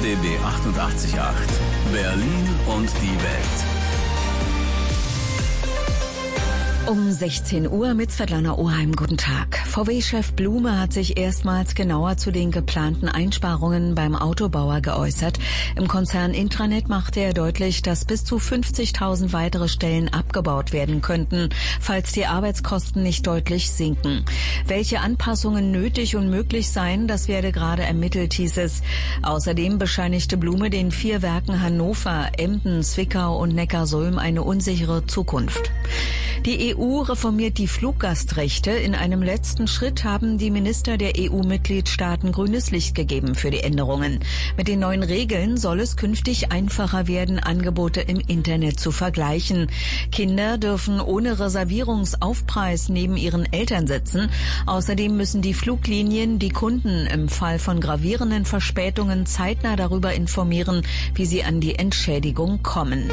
RBB 88.8 Berlin und die Welt. Um 16 Uhr mit Svetlana Oheim. Guten Tag. VW-Chef Blume hat sich erstmals genauer zu den geplanten Einsparungen beim Autobauer geäußert. Im Konzern Intranet machte er deutlich, dass bis zu 50.000 weitere Stellen abgebaut werden könnten, falls die Arbeitskosten nicht deutlich sinken. Welche Anpassungen nötig und möglich seien, das werde gerade ermittelt, hieß es. Außerdem bescheinigte Blume den 4 Werken Hannover, Emden, Zwickau und Neckarsulm eine unsichere Zukunft. Die EU reformiert die Fluggastrechte. In einem letzten Schritt haben die Minister der EU-Mitgliedstaaten grünes Licht gegeben für die Änderungen. Mit den neuen Regeln soll es künftig einfacher werden, Angebote im Internet zu vergleichen. Kinder dürfen ohne Reservierungsaufpreis neben ihren Eltern sitzen. Außerdem müssen die Fluglinien die Kunden im Fall von gravierenden Verspätungen zeitnah darüber informieren, wie sie an die Entschädigung kommen.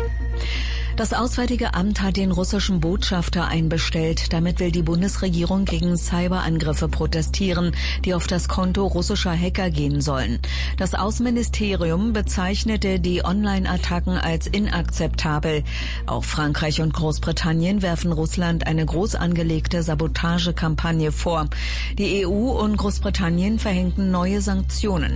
Das Auswärtige Amt hat den russischen Botschafter einbestellt. Damit will die Bundesregierung gegen Cyberangriffe protestieren, die auf das Konto russischer Hacker gehen sollen. Das Außenministerium bezeichnete die Online-Attacken als inakzeptabel. Auch Frankreich und Großbritannien werfen Russland eine groß angelegte Sabotagekampagne vor. Die EU und Großbritannien verhängten neue Sanktionen.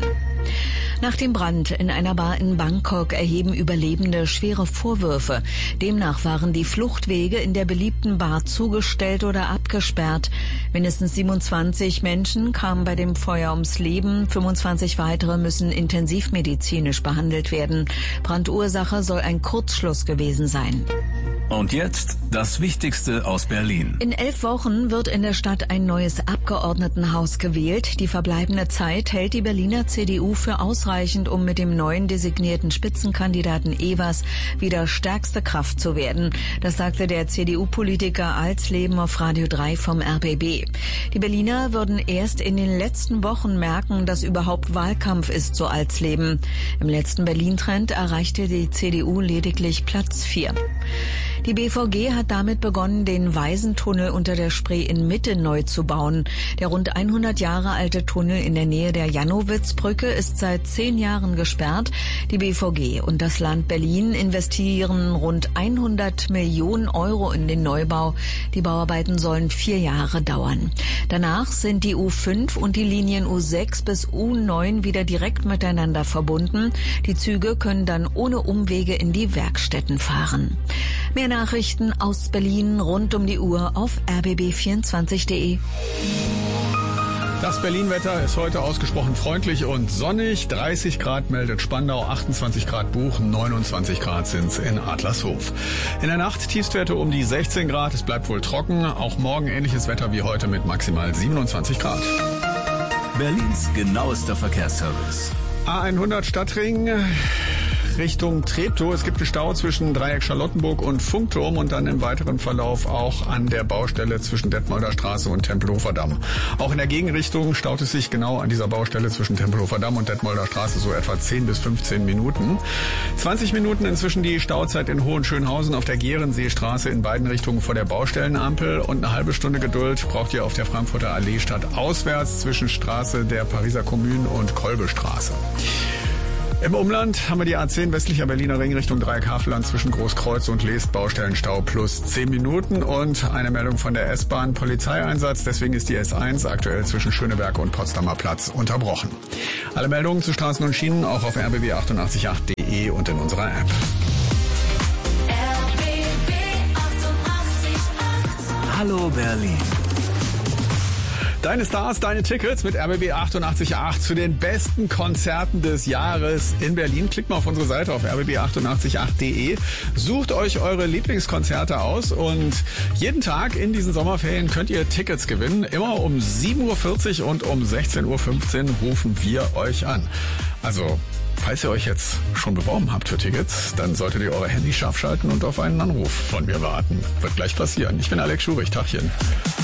Nach dem Brand in einer Bar in Bangkok erheben Überlebende schwere Vorwürfe. Demnach waren die Fluchtwege in der beliebten Bar zugestellt oder abgesperrt. Mindestens 27 Menschen kamen bei dem Feuer ums Leben. 25 weitere müssen intensivmedizinisch behandelt werden. Brandursache soll ein Kurzschluss gewesen sein. Und jetzt das Wichtigste aus Berlin. In 11 Wochen wird in der Stadt ein neues Abgeordnetenhaus gewählt. Die verbleibende Zeit hält die Berliner CDU für ausreichend, um mit dem neuen designierten Spitzenkandidaten Evers wieder stärkste Kraft zu werden. Das sagte der CDU-Politiker Alsleben auf Radio 3 vom RBB. Die Berliner würden erst in den letzten Wochen merken, dass überhaupt Wahlkampf ist, so Alsleben. Im letzten Berlin-Trend erreichte die CDU lediglich Platz 4. Die BVG hat damit begonnen, den Waisentunnel unter der Spree in Mitte neu zu bauen. Der rund 100 Jahre alte Tunnel in der Nähe der Jannowitzbrücke ist seit 10 Jahren gesperrt. Die BVG und das Land Berlin investieren rund 100 Millionen Euro in den Neubau. Die Bauarbeiten sollen 4 Jahre dauern. Danach sind die U5 und die Linien U6 bis U9 wieder direkt miteinander verbunden. Die Züge können dann ohne Umwege in die Werkstätten fahren. Mehr Nachrichten aus Berlin rund um die Uhr auf rbb24.de. Das Berlin-Wetter ist heute ausgesprochen freundlich und sonnig. 30 Grad meldet Spandau, 28 Grad Buchen, 29 Grad sind's in Adlershof. In der Nacht Tiefstwerte um die 16 Grad. Es bleibt wohl trocken. Auch morgen ähnliches Wetter wie heute mit maximal 27 Grad. Berlins genauester Verkehrsservice. A100 Stadtring Richtung Treptow. Es gibt einen Stau zwischen Dreieck Charlottenburg und Funkturm und dann im weiteren Verlauf auch an der Baustelle zwischen Detmolder Straße und Tempelhofer Damm. Auch in der Gegenrichtung staut es sich genau an dieser Baustelle zwischen Tempelhofer Damm und Detmolder Straße so etwa 10 bis 15 Minuten. 20 Minuten inzwischen die Stauzeit in Hohenschönhausen auf der Gehrenseestraße in beiden Richtungen vor der Baustellenampel und eine halbe Stunde Geduld braucht ihr auf der Frankfurter Allee stadtauswärts zwischen Straße der Pariser Kommune und Kolbestraße. Im Umland haben wir die A10 westlicher Berliner Ring Richtung Dreieck-Havelland zwischen Großkreuz und Leest Baustellenstau plus 10 Minuten und eine Meldung von der S-Bahn Polizeieinsatz. Deswegen ist die S1 aktuell zwischen Schöneberg und Potsdamer Platz unterbrochen. Alle Meldungen zu Straßen und Schienen auch auf rbb888.de und in unserer App. RBB 88.8. Hallo Berlin. Deine Stars, deine Tickets mit RBB 88.8 zu den besten Konzerten des Jahres in Berlin. Klickt mal auf unsere Seite auf rbb888.de. Sucht euch eure Lieblingskonzerte aus und jeden Tag in diesen Sommerferien könnt ihr Tickets gewinnen. Immer um 7.40 Uhr und um 16.15 Uhr rufen wir euch an. Also, falls ihr euch jetzt schon beworben habt für Tickets, dann solltet ihr eure Handys scharf schalten und auf einen Anruf von mir warten. Wird gleich passieren. Ich bin Alex Schurich. Tachchen.